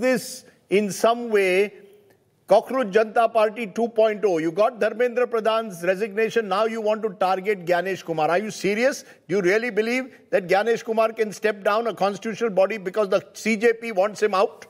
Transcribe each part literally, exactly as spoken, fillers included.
this in some way Cockroach Janata Party two point oh? You got Dharmendra Pradhan's resignation. Now you want to target Gyanesh Kumar. Are you serious? Do you really believe that Gyanesh Kumar can step down a constitutional body because the C J P wants him out?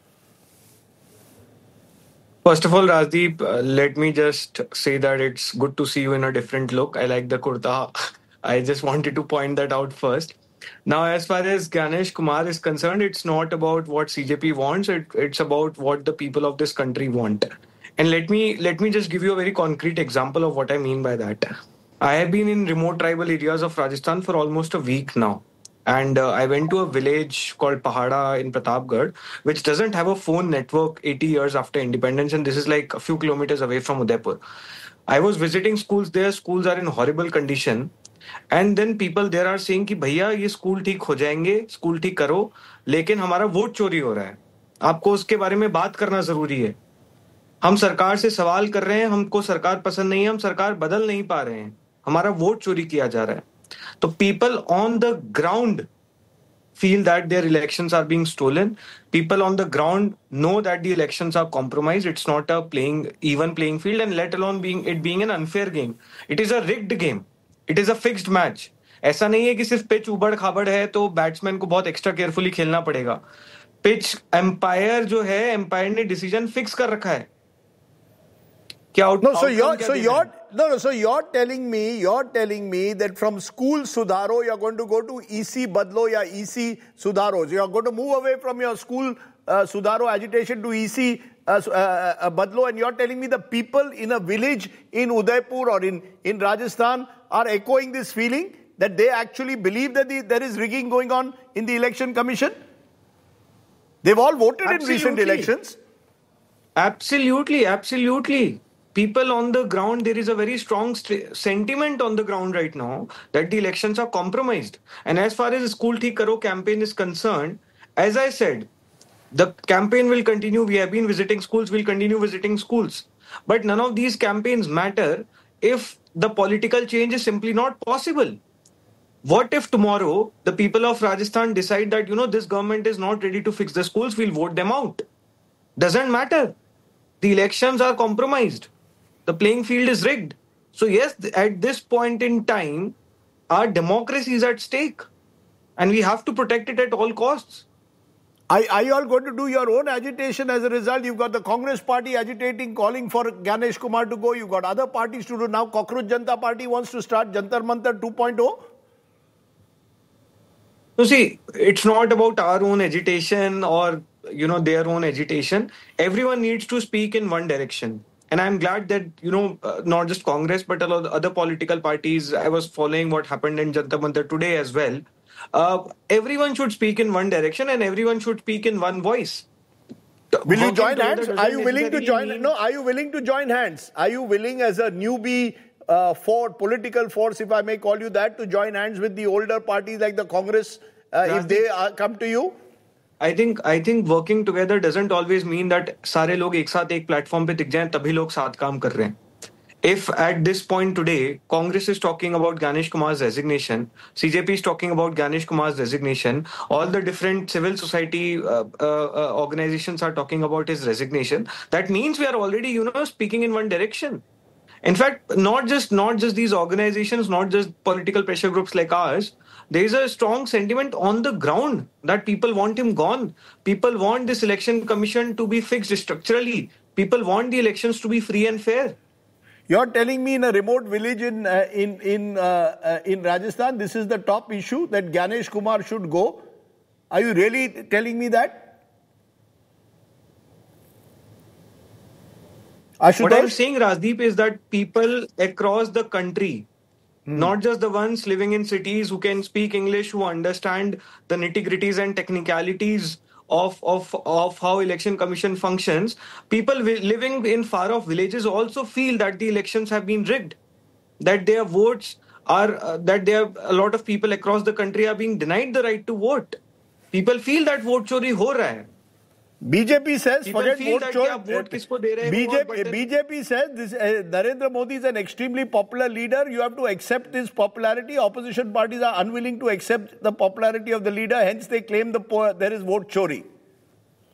First of all, Rajdeep, uh, let me just say that it's good to see you in a different look. I like the kurta. I just wanted to point that out first. Now, as far as Ganesh Kumar is concerned, it's not about what C J P wants. It, it's about what the people of this country want. And let me let me just give you a very concrete example of what I mean by that. I have been in remote tribal areas of Rajasthan for almost a week now. And uh, I went to a village called Pahada in Pratapgarh, which doesn't have a phone network eighty years after independence. And this is like a few kilometers away from Udaipur. I was visiting schools there. Schools are in horrible condition. And then people there are saying कि भैया ये school ठीक हो जाएंगे, school ठीक करो, लेकिन हमारा वोट चोरी हो रहा है. आपको उसके बारे में बात करना जरूरी है. हम सरकार से सवाल कर रहे हैं, हमको सरकार पसंद नहीं है, हम सरकार बदल नहीं पा रहे हैं, हमारा वोट चोरी किया जा रहा है. तो people on the ground feel that their elections are being stolen. People on the ground know that the elections are compromised. It's not a playing even playing field, and let alone being it being an unfair game. It is a rigged game. It is a fixed match. ऐसा नहीं है कि सिर्फ pitch उबड़ खाबड़ है तो batsman को बहुत एक्स्ट्रा केयरफुली खेलना पड़ेगा. पिच एम्पायर जो है, एम्पायर ने डिसीजन फिक्स कर रखा है. क्या out no so your so your no no so you're telling me you're telling me that from school Sudharo you're going to go to E C Badlo ya E C Sudharo. So you're going to move away from your school uh, Sudharo agitation to E C uh, uh, uh, Badlo, and you're telling me the people in a village in Udaipur or in in Rajasthan are echoing this feeling that they actually believe that the, there is rigging going on in the election commission? They've all voted absolutely. In recent elections. Absolutely, absolutely. People on the ground, there is a very strong st- sentiment on the ground right now that the elections are compromised. And as far as the School Theek Karo campaign is concerned, as I said, the campaign will continue. We have been visiting schools, we'll continue visiting schools. But none of these campaigns matter if the political change is simply not possible. What if tomorrow the people of Rajasthan decide that, you know, this government is not ready to fix the schools, we'll vote them out? Doesn't matter. The elections are compromised. The playing field is rigged. So yes, at this point in time, our democracy is at stake. And we have to protect it at all costs. Are, are you all going to do your own agitation as a result? You've got the Congress party agitating, calling for Ganesh Kumar to go. You've got other parties to do. Now Cockroach Janata Party wants to start Jantar Mantar two point oh. So see, it's not about our own agitation or, you know, their own agitation. Everyone needs to speak in one direction. And I'm glad that, you know, uh, not just Congress, but a lot of other political parties, I was following what happened in Jantar Mantar today as well. Uh, everyone should speak in one direction and everyone should speak in one voice. Will you join hands? Are you willing to join? Mean... No, are you willing to join hands? Are you willing as a newbie uh, for political force, if I may call you that, to join hands with the older parties like the Congress uh, if they uh, come to you? I think I think working together doesn't always mean that सारे लोग एक साथ एक platform पे दिख जाएं तभी लोग साथ काम कर रहे हैं. If at this point today, Congress is talking about Ganesh Kumar's resignation, C J P is talking about Ganesh Kumar's resignation, all the different civil society uh, uh, uh, organizations are talking about his resignation, that means we are already, you know, speaking in one direction. In fact, not just not just these organizations, not just political pressure groups like ours, there is a strong sentiment on the ground that people want him gone. People want this election commission to be fixed structurally. People want the elections to be free and fair. You're telling me in a remote village in uh, in in uh, uh, in Rajasthan, this is the top issue that Ganesh Kumar should go. Are you really telling me that? What I'm saying, Rajdeep, is that people across the country, hmm. not just the ones living in cities who can speak English, who understand the nitty-gritties and technicalities of, of, of how election commission functions, people living in far-off villages also feel that the elections have been rigged, that their votes are, uh, that there a lot of people across the country are being denied the right to vote. People feel that vote chori ho raha hai. B J P says, people forget vote chori. B J P, B J P says this, uh, Narendra Modi is an extremely popular leader. You have to accept his popularity. Opposition parties are unwilling to accept the popularity of the leader. Hence, they claim the po- there is vote chori.